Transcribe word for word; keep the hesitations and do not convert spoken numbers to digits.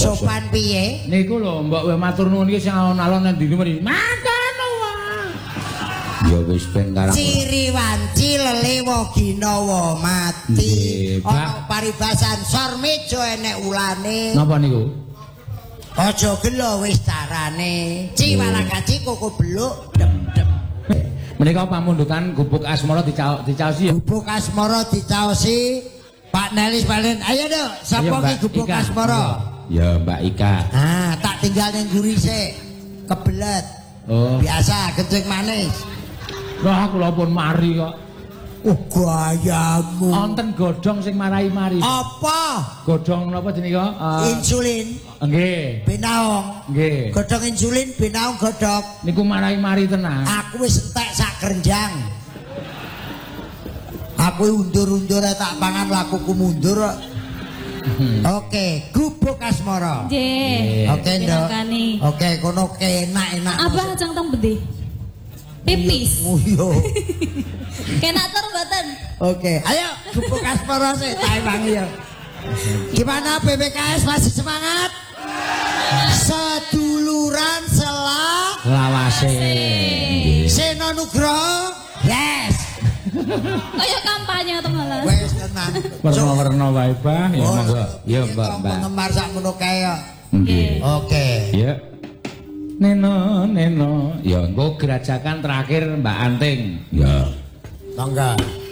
Sopan piye? Niku lho mbok we matur nuwun iki sing alon-alon nang ndi mriki. Matur nuwun. Ya wis ben karang. Ciri wanci lelewo ginawa mati. Ana paribasan sor meja enek ulane. Napa niku? Aja gelo wis carane. Ciwalakaci koko beluk dem-dem. Menika pamundutan gubuk asmara dicaosi ya. Gubuk asmara dicaosi Pak Nelis Balen. Ayo dong, sapa ki gubuk asmara? Ya Mbak Ika. Ah, tak tinggal ning guri sik. Kebelet. Oh. Biasa kencing manis. Wah, kula pun mari kok. Oh, gayamu. Wonten godhong sing marai-mari. Apa? Godhong napa jenenge? Uh, Insulin. Nggih. Benaong. Nggih. Godhong insulin, benaong godhog. Niku marai-mari tenan. Aku wis entek sak kerenjang. Aku undur-undur tak pangan lakuku mundur. Hmm. Oke, gubuk asmara. Nggih. Oke, Nduk. Oke, kono kenak-enak. Abah ajeng teng pundi? Pipis. Oh iya. Kenak tur mboten? Oke, ayo gubuk asmara sik tak ewangi ya. Gimana P P K S masih semangat? Seduluran sela lawase. Seno Nugroho. Yes. Kaya kampanye to malah. Wes tenang. Warna-warna wae, Bah. Ya monggo. Ya, Mbak, Mbak. Penggemar sak ngono kae ya. Nggih. Oke. Ya. Neno, Neno. Ya, engko gerajakan terakhir Mbak Anting. Ya. Tangga.